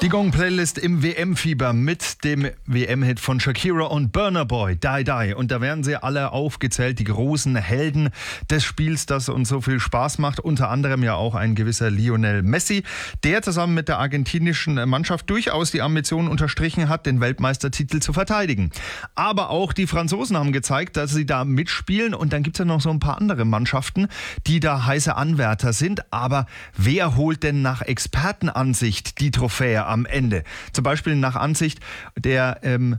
Die Gong-Playlist im WM-Fieber mit dem WM-Hit von Shakira und Burna Boy, Die Die. Und da werden sie alle aufgezählt, die großen Helden des Spiels, das uns so viel Spaß macht. Unter anderem ja auch ein gewisser Lionel Messi, der zusammen mit der argentinischen Mannschaft durchaus die Ambitionen unterstrichen hat, den Weltmeistertitel zu verteidigen. Aber auch die Franzosen haben gezeigt, dass sie da mitspielen. Und dann gibt es ja noch so ein paar andere Mannschaften, die da heiße Anwärter sind. Aber wer holt denn nach Expertenansicht die Trophäe am Ende? Zum Beispiel nach Ansicht der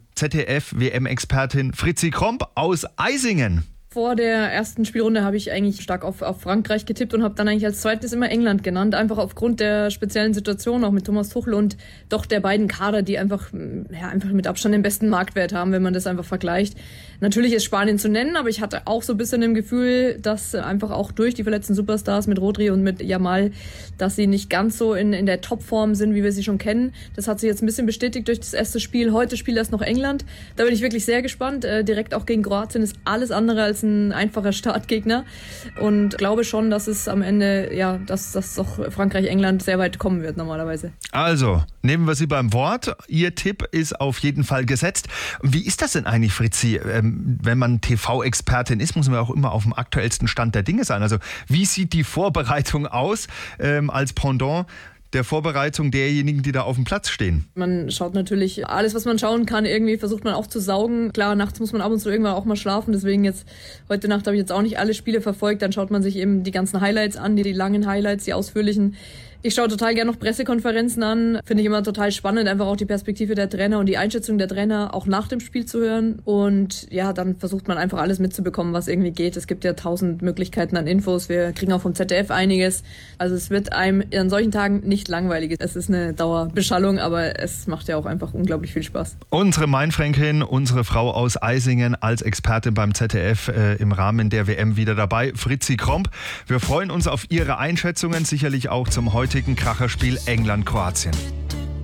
ZDF-WM-Expertin Fritzi Kromp aus Eisingen. Vor der ersten Spielrunde habe ich eigentlich stark auf Frankreich getippt und habe dann eigentlich als zweites immer England genannt. Einfach aufgrund der speziellen Situation, auch mit Thomas Tuchel und doch der beiden Kader, die einfach mit Abstand den besten Marktwert haben, wenn man das einfach vergleicht. Natürlich ist Spanien zu nennen, aber ich hatte auch so ein bisschen im Gefühl, dass einfach auch durch die verletzten Superstars mit Rodri und mit Yamal, dass sie nicht ganz so in der Topform sind, wie wir sie schon kennen. Das hat sich jetzt ein bisschen bestätigt durch das erste Spiel. Heute spielt erst noch England. Da bin ich wirklich sehr gespannt. Direkt auch gegen Kroatien ist alles andere als ein einfacher Startgegner und glaube schon, dass es am Ende, dass doch Frankreich-England sehr weit kommen wird normalerweise. Also, nehmen wir Sie beim Wort. Ihr Tipp ist auf jeden Fall gesetzt. Wie ist das denn eigentlich, Fritzi? Wenn man TV-Expertin ist, muss man auch immer auf dem aktuellsten Stand der Dinge sein. Also, wie sieht die Vorbereitung aus als Pendant der Vorbereitung derjenigen, die da auf dem Platz stehen? Man schaut natürlich alles, was man schauen kann, irgendwie versucht man aufzusaugen. Klar, nachts muss man ab und zu irgendwann auch mal schlafen, deswegen jetzt heute Nacht habe ich jetzt auch nicht alle Spiele verfolgt. Dann schaut man sich eben die ganzen Highlights an, die langen Highlights, die ausführlichen. Ich schaue total gerne noch Pressekonferenzen an, finde ich immer total spannend, einfach auch die Perspektive der Trainer und die Einschätzung der Trainer auch nach dem Spiel zu hören. Und ja, dann versucht man einfach alles mitzubekommen, was irgendwie geht. Es gibt ja 1000 Möglichkeiten an Infos, wir kriegen auch vom ZDF einiges. Also es wird einem an solchen Tagen nicht langweilig. Es ist eine Dauerbeschallung, aber es macht ja auch einfach unglaublich viel Spaß. Unsere Mainfränkin, unsere Frau aus Eisingen als Expertin beim ZDF im Rahmen der WM wieder dabei, Fritzi Kromp. Wir freuen uns auf Ihre Einschätzungen, sicherlich auch zum heutigen Kracherspiel England-Kroatien.